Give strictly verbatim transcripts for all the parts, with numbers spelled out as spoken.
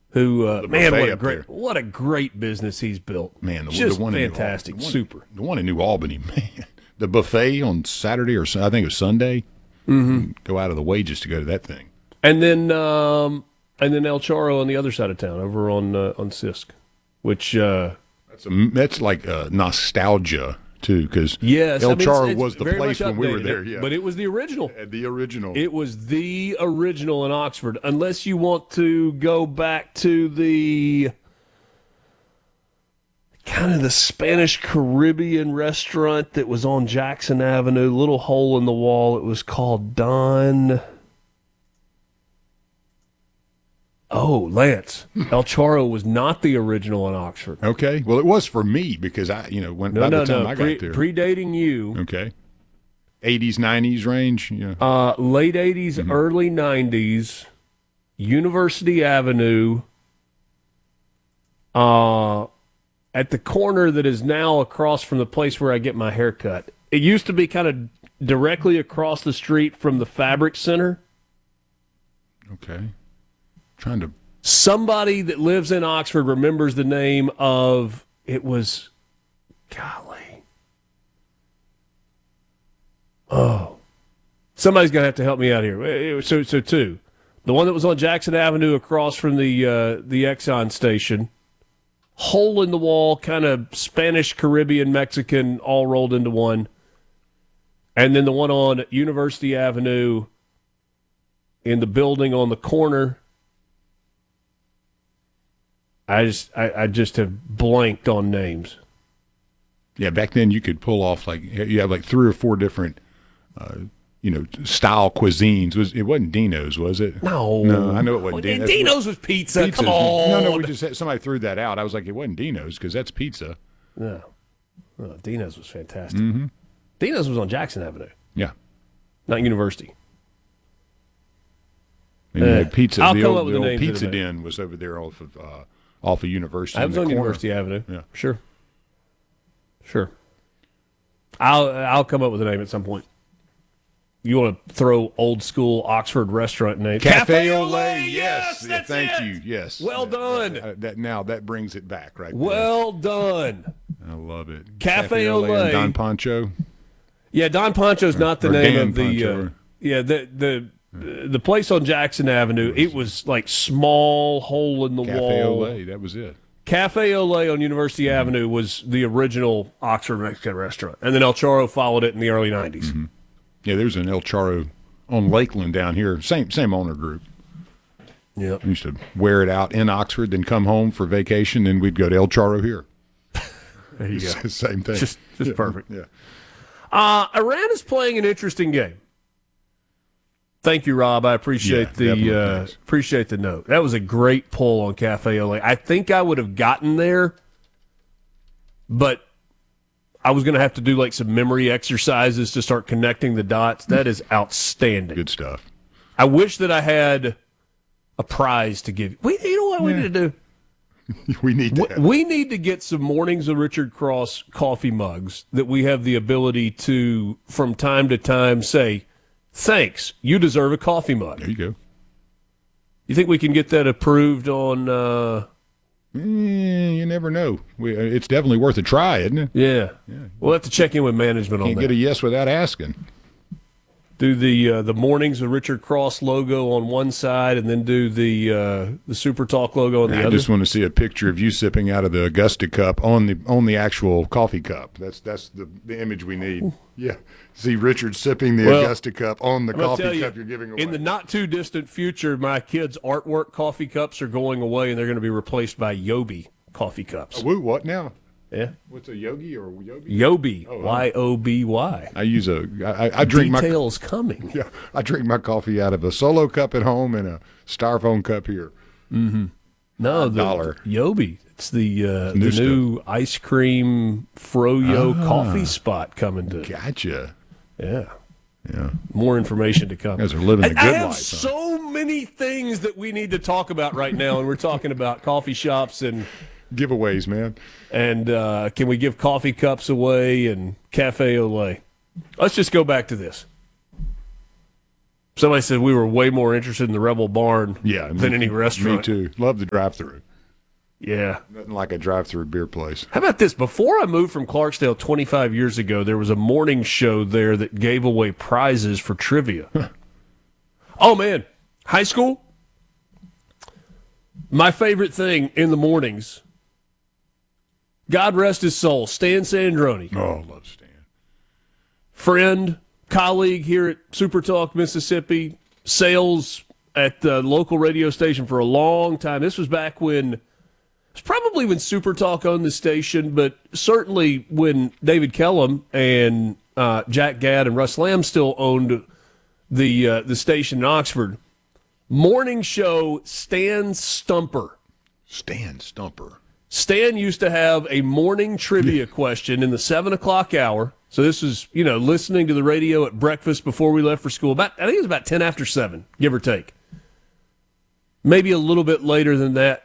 Who uh, man, what a great there. what a great business he's built. Man, the, just the one fantastic, in New, the one, super. The one in New Albany, man. The buffet on Saturday or I think it was Sunday. Mm-hmm. Go out of the way just to go to that thing. And then um, and then El Charo on the other side of town, over on uh, on Sisk, which uh, that's a, that's like a nostalgia too, because yes, El I mean, Charo it's, it's was the place when we were there. Yeah, but it was the original. The original. It was the original in Oxford. Unless you want to go back to the kind of the Spanish Caribbean restaurant that was on Jackson Avenue, little hole in the wall. It was called Don. Oh, Lance, El Charo was not the original in Oxford. Okay, well, it was for me because I, you know, when no, by no, the time no. I Pre- got there, predating you. Okay, eighties, nineties range. Yeah, uh, late eighties, mm-hmm. early nineties, University Avenue. Uh, at the corner that is now across from the place where I get my hair cut. It used to be kind of directly across the street from the Fabric Center. Okay. Trying to. Somebody that lives in Oxford remembers the name of, it was, golly. Oh. Somebody's going to have to help me out here. So, so two. The one that was on Jackson Avenue across from the uh, the Exxon station. Hole in the wall, kind of Spanish, Caribbean, Mexican, all rolled into one. And then the one on University Avenue in the building on the corner. I just I, I just have blanked on names. Yeah, back then you could pull off like you have like three or four different, uh, you know, style cuisines. Was it wasn't Dino's, was it? No, no, I know it wasn't well, Dino's. Dino's was pizza. Pizzas. Come on, no, no, we just had, somebody threw that out. I was like, it wasn't Dino's because that's pizza. No, oh, Dino's was fantastic. Mm-hmm. Dino's was on Jackson Avenue. Yeah, not University. And uh, pizza. I'll the come old, up with the the old names pizza in a den was over there off of uh, off of University. I was on corner. University Avenue. Yeah, sure, sure. I'll I'll come up with a name at some point. You want to throw old school Oxford restaurant name? Cafe Olé. Yes, yes yeah, that's thank it. you. Yes, well that, done. That, that, that now that brings it back, right? Well there. done. I love it. Cafe, Cafe Olé. Olé. Don Poncho. Yeah, Don Poncho's not the or name Dan of the. Poncho, Uh, yeah, the the. The place on Jackson Avenue, it was like small hole in the Cafe wall. Olé, that was it. Cafe Olé on University mm-hmm. Avenue was the original Oxford Mexican restaurant. And then El Charo followed it in the early nineties. Mm-hmm. Yeah, there's an El Charo on Lakeland down here. Same same owner group. Yeah. We used to wear it out in Oxford, then come home for vacation, then we'd go to El Charo here. There you go. Same thing. Just, just yeah. perfect. Yeah. Uh, Iran is playing an interesting game. Thank you, Rob. I appreciate yeah, the uh, appreciate the note. That was a great pull on Cafe Olé. I think I would have gotten there, but I was going to have to do like some memory exercises to start connecting the dots. That is outstanding. Good stuff. I wish that I had a prize to give you. We, you know what we yeah. need to do? we need to. We, we need to get some Mornings of Richard Cross coffee mugs that we have the ability to, from time to time, say, thanks, you deserve a coffee mug. There you go. You think we can get that approved on... Uh... Mm, you never know. We, it's definitely worth a try, isn't it? Yeah. yeah. We'll have to check in with management Can't on that. Can't get a yes without asking. Do the uh, the Mornings of Richard Cross logo on one side and then do the uh, the Super Talk logo on the I other? I just want to see a picture of you sipping out of the Augusta cup on the on the actual coffee cup. That's that's the, the image we need. Yeah. See Richard sipping the well, Augusta cup on the I'm coffee you, cup you're giving away. In the not-too-distant future, my kids' artwork coffee cups are going away, and they're going to be replaced by Yobi coffee cups. Oh, woo, what now? Yeah. What's a Yogi or Yobi? Yobi, oh, Y O B Y. I use a, I, I drink Details my, coming. Yeah, I drink my coffee out of a Solo cup at home and a Styrofoam cup here. Mm-hmm. No, the dollar. Yobi. It's the uh, new the new ice cream froyo ah, coffee spot coming to. Gotcha. Yeah. Yeah. More information to come. You guys are living a good I have life. so huh? many things that we need to talk about right now, and we're talking about coffee shops and giveaways, man. And uh, can we give coffee cups away and Cafe Olé? Let's just go back to this. Somebody said we were way more interested in the Rebel Barn Yeah, than me, any restaurant. Me too. Love the drive-through. Yeah. Nothing like a drive-through beer place. How about this? Before I moved from Clarksdale twenty-five years ago, there was a morning show there that gave away prizes for trivia. Oh, man. High school? My favorite thing in the mornings, God rest his soul, Stan Sandroni. Oh, love Stan. Friend, colleague here at Super Talk Mississippi, sales at the local radio station for a long time. This was back when, it was probably when Super Talk owned the station, but certainly when David Kellum and uh, Jack Gadd and Russ Lamb still owned the uh, the station in Oxford. Morning show, Stan Stumper. Stan Stumper. Stan used to have a morning trivia question in the seven o'clock hour. So this was, you know, listening to the radio at breakfast before we left for school. About, I think it was about ten after seven, give or take. Maybe a little bit later than that.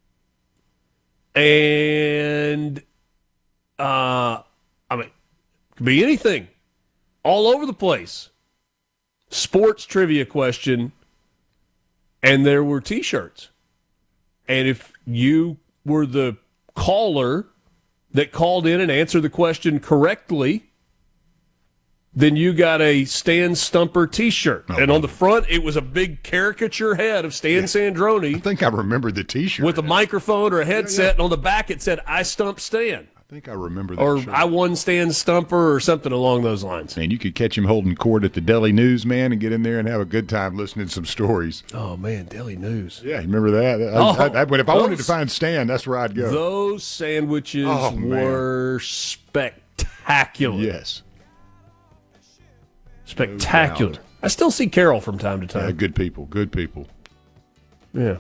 And, uh, I mean, it could be anything. All over the place. Sports trivia question. And there were T-shirts. And if you were the caller that called in and answered the question correctly, then you got a Stan Stumper T-shirt. Oh, and on the front, it was a big caricature head of Stan yeah. Sandroni. I think I remember the T-shirt. With a microphone or a headset, yeah, yeah. and on the back it said, I stumped Stan. I think I remember that Or shirt. I won Stan Stumper or something along those lines. And you could catch him holding court at the Daily News, man, and get in there and have a good time listening to some stories. Oh, man, Daily News. Yeah, you remember that? I, oh, I, I, if I those, wanted to find Stan, that's where I'd go. Those sandwiches oh, were spectacular. Yes. Spectacular. I still see Carol from time to time. Yeah, good people, good people. Yeah.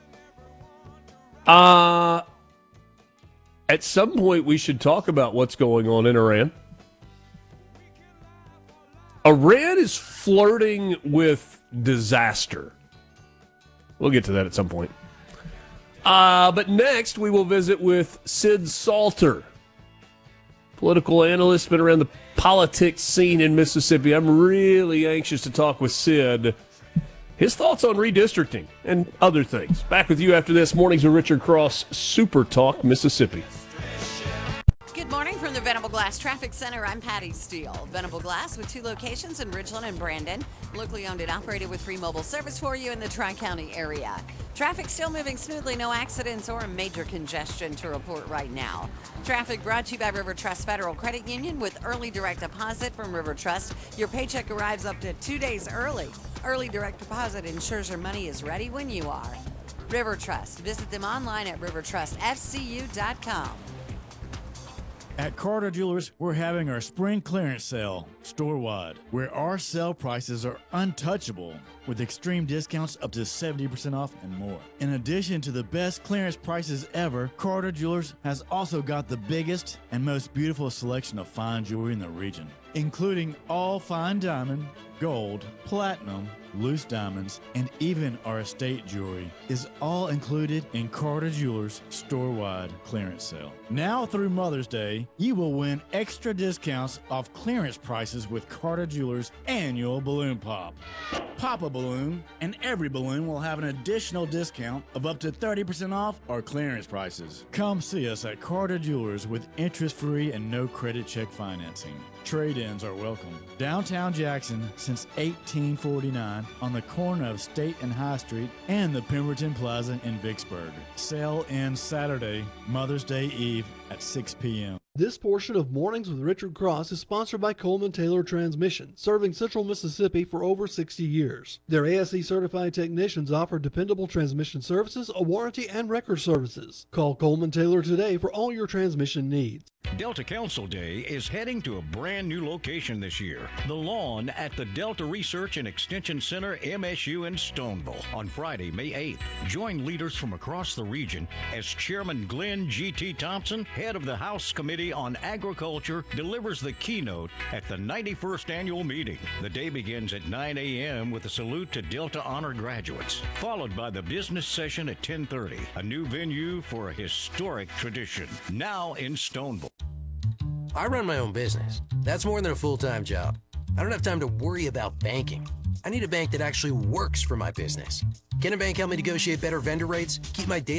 Uh, at some point, we should talk about what's going on in Iran. Iran is flirting with disaster. We'll get to that at some point. Uh, but next, we will visit with Sid Salter, political analyst, been around the politics scene in Mississippi. I'm really anxious to talk with Sid. His thoughts on redistricting and other things. Back with you after this. Mornings with Richard Cross, Super Talk Mississippi. Good morning from the Venable Glass Traffic Center. I'm Patty Steele. Venable Glass with two locations in Ridgeland and Brandon. Locally owned and operated with free mobile service for you in the Tri-County area. Traffic still moving smoothly. No accidents or major congestion to report right now. Traffic brought to you by River Trust Federal Credit Union with early direct deposit from River Trust. Your paycheck arrives up to two days early. Early direct deposit ensures your money is ready when you are. River Trust. Visit them online at river trust f c u dot com. At Carter Jewelers, we're having our spring clearance sale store-wide, where our sale prices are untouchable with extreme discounts up to seventy percent off and more. In addition to the best clearance prices ever, Carter Jewelers has also got the biggest and most beautiful selection of fine jewelry in the region, including all fine diamond, gold, platinum, loose diamonds, and even our estate jewelry is all included in Carter Jewelers' store-wide clearance sale. Now through Mother's Day, you will win extra discounts off clearance prices with Carter Jewelers' annual Balloon Pop. Pop a balloon, and every balloon will have an additional discount of up to thirty percent off our clearance prices. Come see us at Carter Jewelers with interest-free and no credit check financing. Trade-ins are welcome. Downtown Jackson since eighteen forty-nine on the corner of State and High Street and the Pemberton Plaza in Vicksburg. Sale ends Saturday, Mother's Day Eve at six p.m. This portion of Mornings with Richard Cross is sponsored by Coleman Taylor Transmission, serving Central Mississippi for over sixty years. Their A S E certified technicians offer dependable transmission services, a warranty, and record services. Call Coleman Taylor today for all your transmission needs. Delta Council Day is heading to a brand new location this year. The Lawn at the Delta Research and Extension Center, M S U in Stoneville on Friday, May eighth. Join leaders from across the region as Chairman Glenn G T. Thompson, head of the House Committee on Agriculture, delivers the keynote at the ninety-first annual meeting. The day begins at nine a.m. with a salute to Delta Honor graduates, followed by the business session at ten thirty, a new venue for a historic tradition, now in Stoneville. I run my own business. That's more than a full-time job. I don't have time to worry about banking. I need a bank that actually works for my business. Can a bank help me negotiate better vendor rates, keep my data